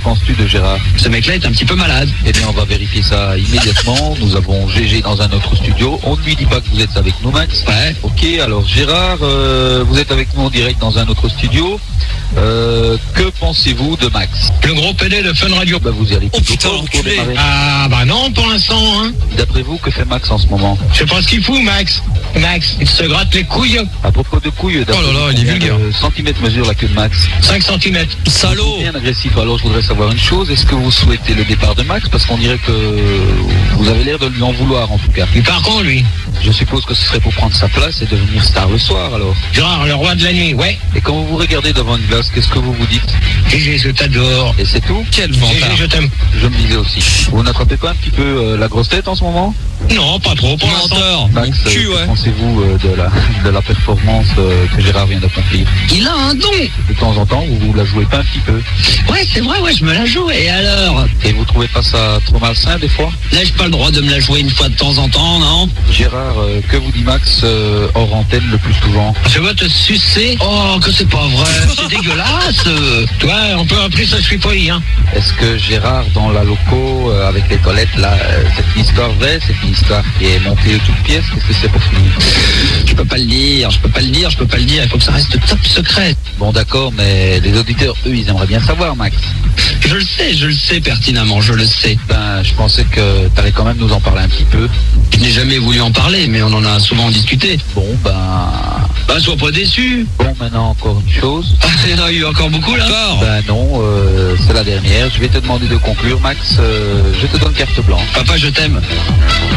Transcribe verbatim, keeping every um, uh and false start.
penses-tu de Gérard? Ce mec-là est un petit peu malade. Eh bien, on va vérifier ça immédiatement. Nous avons G G dans un autre studio. On ne lui dit pas que vous êtes avec nous, Max. Ouais. Ok, alors Gérard, euh, vous êtes avec nous en direct dans un autre studio. Euh, que pensez-vous de Max? Le gros P D de Fun Radio. Bah, vous y allez Oh plutôt putain, pas, vous pour enculé. démarrer. Ah bah non, pour l'instant, hein. D'après vous, que fait Max en ce moment? Je sais pas ce qu'il fout, Max. Max, il se gratte les couilles. À propos de couilles, d'après Oh là là, vous, il est combien vulgaire. de centimètres mesure la queue de Max? cinq centimètres. Salaud. Bien agressif. Alors, je voudrais savoir une chose. Est-ce que vous souhaitez le départ de Max? Parce qu'on dirait que vous avez l'air de lui en vouloir, en tout cas. Il part quand, lui? Je suppose que ce serait pour prendre sa place et devenir star le soir, alors. Gérard, le roi de la nuit, ouais. Et quand vous vous regardez devant une glace, qu'est-ce que vous vous dites? Gégé, je t'adore. Et c'est tout? Quel Gégé, vantard. je t'aime. Je me disais aussi. Vous n'attrapez pas un petit peu euh, la grosse tête en ce moment? Non, pas trop, pour l'instant. Menteur. Max, Mon cul, euh, que ouais. pensez-vous euh, de la, de la performance euh, que Gérard vient d'accomplir? Il a un don. De temps en temps, vous vous la jouez pas un petit peu? Ouais, c'est vrai, ouais, je me la joue. Et alors? Et vous trouvez pas ça trop malsain des fois? N'ai-je pas le droit de me la jouer une fois de temps en temps, non? Gérard, euh, que vous dit Max euh, hors antenne le plus souvent? Je veux te sucer. Oh, que c'est pas vrai. C'est dégueulasse. Toi, on peut appeler ça, je suis poli, hein. Est-ce que Gérard, dans la loco, euh, avec les toilettes, là, euh, c'est une histoire vraie, c'est une histoire qui est montée de toutes pièces? Qu'est-ce que c'est pour finir? Je peux pas le dire, je peux pas le dire, je peux pas le dire. Il faut que ça reste top secret. Bon d'accord, mais les auditeurs, eux, ils aimeraient bien savoir, Max. Je le sais, je le sais pertinemment, je le sais. Ben, je pensais que t'allais quand même nous en parler un petit peu. Je n'ai jamais voulu en parler, mais on en a souvent discuté. Bon, ben... Bah, sois pas déçu. Bon, maintenant, encore une chose. Ah, il y en a eu encore beaucoup, là. Encore. Ben non, euh, c'est la dernière. Je vais te demander de conclure, Max. Euh, je te donne carte blanche. Papa, je t'aime.